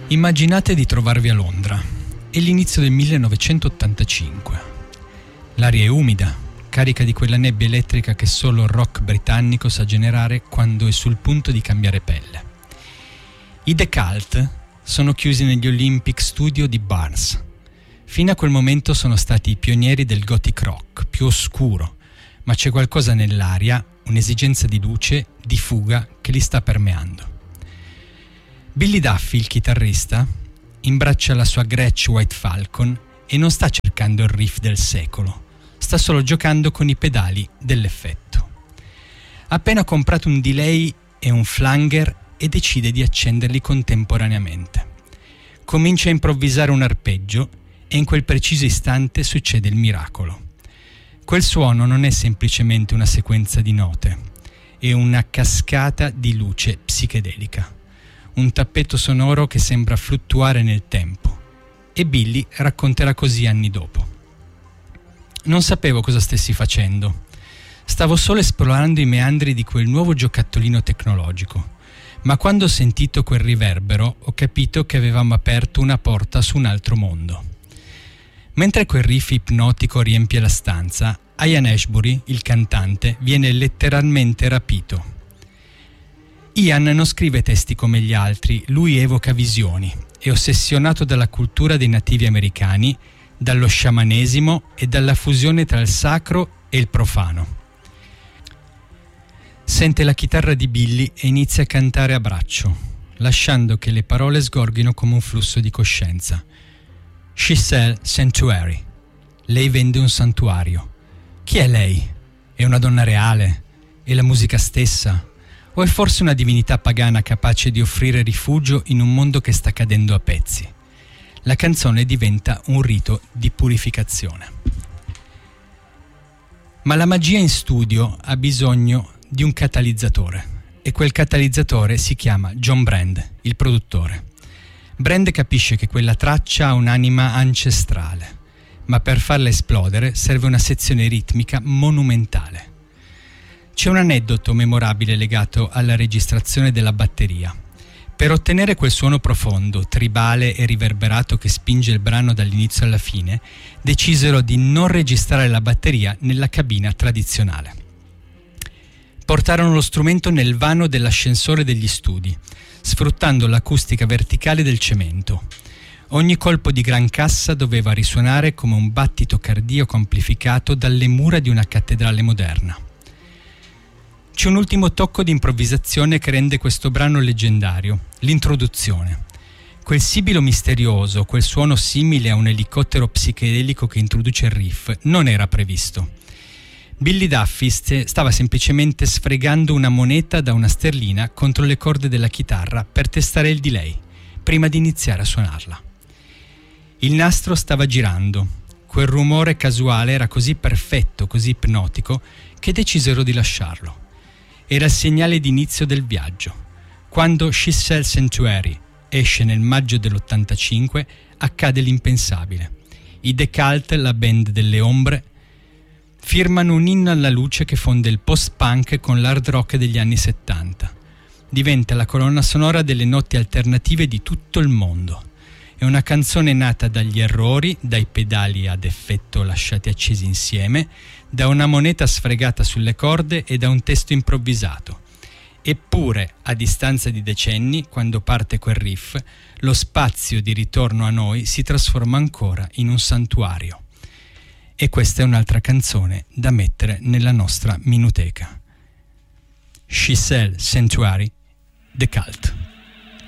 Immaginate di trovarvi a Londra. È l'inizio del 1985. L'aria è umida, carica di quella nebbia elettrica che solo il rock britannico sa generare quando è sul punto di cambiare pelle. I The Cult sono chiusi negli Olympic Studio di Barnes. Fino a quel momento sono stati i pionieri del gothic rock, più oscuro, ma c'è qualcosa nell'aria, un'esigenza di luce, di fuga che li sta permeando. Billy Duffy, il chitarrista, imbraccia la sua Gretsch White Falcon e non sta cercando il riff del secolo, sta solo giocando con i pedali dell'effetto. Ha appena comprato un delay e un flanger e decide di accenderli contemporaneamente. Comincia a improvvisare un arpeggio e in quel preciso istante succede il miracolo. Quel suono non è semplicemente una sequenza di note, è una cascata di luce psichedelica. Un tappeto sonoro che sembra fluttuare nel tempo. E Billy racconterà così anni dopo. Non sapevo cosa stessi facendo. Stavo solo esplorando i meandri di quel nuovo giocattolino tecnologico. Ma quando ho sentito quel riverbero, ho capito che avevamo aperto una porta su un altro mondo. Mentre quel riff ipnotico riempie la stanza, Ian Ashbury, il cantante, viene letteralmente rapito. Ian non scrive testi come gli altri, lui evoca visioni, è ossessionato dalla cultura dei nativi americani, dallo sciamanesimo e dalla fusione tra il sacro e il profano. Sente la chitarra di Billy e inizia a cantare a braccio, lasciando che le parole sgorghino come un flusso di coscienza. She sells sanctuary. Lei vende un santuario. Chi è lei? È una donna reale? È la musica stessa? O è forse una divinità pagana capace di offrire rifugio in un mondo che sta cadendo a pezzi? La canzone diventa un rito di purificazione. Ma la magia in studio ha bisogno di un catalizzatore e quel catalizzatore si chiama John Brand, il produttore. Brand capisce che quella traccia ha un'anima ancestrale, ma per farla esplodere serve una sezione ritmica monumentale. C'è un aneddoto memorabile legato alla registrazione della batteria. Per ottenere quel suono profondo, tribale e riverberato che spinge il brano dall'inizio alla fine, decisero di non registrare la batteria nella cabina tradizionale. Portarono lo strumento nel vano dell'ascensore degli studi, sfruttando l'acustica verticale del cemento. Ogni colpo di gran cassa doveva risuonare come un battito cardiaco amplificato dalle mura di una cattedrale moderna. C'è un ultimo tocco di improvvisazione che rende questo brano leggendario, l'introduzione. Quel sibilo misterioso, quel suono simile a un elicottero psichedelico che introduce il riff, non era previsto. Billy Duffy stava semplicemente sfregando una moneta da una sterlina contro le corde della chitarra per testare il delay, prima di iniziare a suonarla. Il nastro stava girando. Quel rumore casuale era così perfetto, così ipnotico, che decisero di lasciarlo. Era il segnale d'inizio del viaggio. Quando She Sells Sanctuary esce nel maggio dell'85, accade l'impensabile. I The Cult, la band delle ombre, firmano un inno alla luce che fonde il post-punk con l'hard rock degli anni 70. Diventa la colonna sonora delle notti alternative di tutto il mondo. È una canzone nata dagli errori, dai pedali ad effetto lasciati accesi insieme, da una moneta sfregata sulle corde e da un testo improvvisato. Eppure, a distanza di decenni, quando parte quel riff, lo spazio di ritorno a noi si trasforma ancora in un santuario. E questa è un'altra canzone da mettere nella nostra minuteca. She Sells Sanctuary, The Cult.